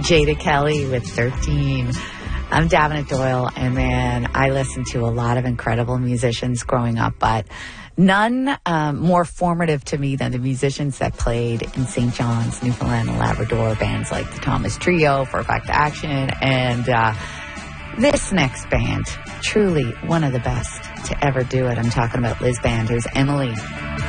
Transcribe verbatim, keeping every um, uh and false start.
Jada Kelly with thirteen. I'm Davenant Doyle, and then I listened to a lot of incredible musicians growing up, but none um, more formative to me than the musicians that played in Saint John's, Newfoundland and Labrador, bands like the Thomas Trio, For Effect Action, and uh, this next band, truly one of the best to ever do it. I'm talking about Liz Band. Here's Emily.